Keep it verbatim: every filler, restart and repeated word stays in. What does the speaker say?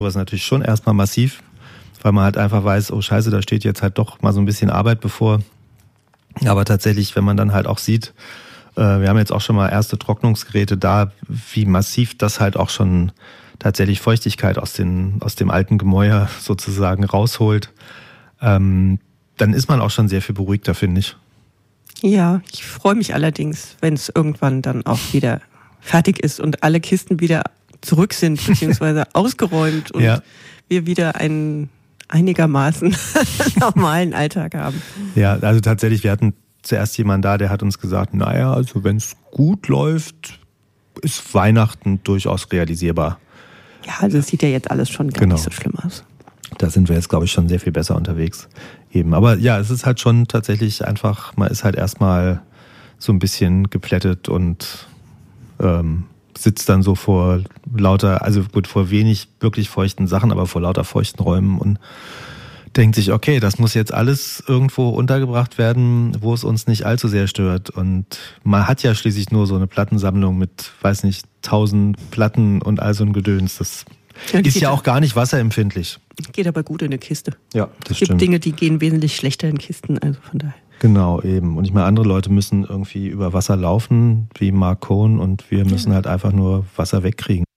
sowas natürlich schon erstmal massiv, weil man halt einfach weiß, oh scheiße, da steht jetzt halt doch mal so ein bisschen Arbeit bevor. Aber tatsächlich, wenn man dann halt auch sieht, äh, wir haben jetzt auch schon mal erste Trocknungsgeräte da, wie massiv das halt auch schon tatsächlich Feuchtigkeit aus, den, aus dem alten Gemäuer sozusagen rausholt, ähm, dann ist man auch schon sehr viel beruhigter, finde ich. Ja, ich freue mich allerdings, wenn es irgendwann dann auch wieder fertig ist und alle Kisten wieder zurück sind, beziehungsweise ausgeräumt und ja. wir wieder einen einigermaßen normalen Alltag haben. Ja, also tatsächlich, wir hatten zuerst jemanden da, der hat uns gesagt, naja, also wenn es gut läuft, ist Weihnachten durchaus realisierbar. Ja, also es sieht ja jetzt alles schon gar genau. nicht so schlimm aus. Da sind wir jetzt, glaube ich, schon sehr viel besser unterwegs. Eben. Aber ja, es ist halt schon tatsächlich einfach, man ist halt erstmal so ein bisschen geplättet und ähm, sitzt dann so vor lauter, also gut, vor wenig wirklich feuchten Sachen, aber vor lauter feuchten Räumen und denkt sich, okay, das muss jetzt alles irgendwo untergebracht werden, wo es uns nicht allzu sehr stört. Und man hat ja schließlich nur so eine Plattensammlung mit, weiß nicht, tausend Platten und all so ein Gedöns. Das ja, ist ja auch gar nicht wasserempfindlich. Geht aber gut in eine Kiste. Ja, das es gibt stimmt. Dinge, die gehen wesentlich schlechter in Kisten, also von daher. Genau, eben. Und ich meine, andere Leute müssen irgendwie über Wasser laufen, wie Mark Cohn, und wir müssen halt einfach nur Wasser wegkriegen.